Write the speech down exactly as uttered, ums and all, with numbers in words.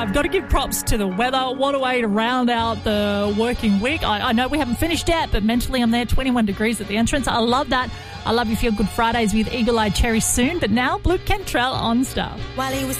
I've got to give props to the weather. What a way to round out the working week. I, I know we haven't finished yet, but mentally I'm there, twenty-one degrees at the entrance. I love that. I love your Feel Good Fridays with Eagle Eye Cherry soon. But now, Luke Cantrell on Star. While he was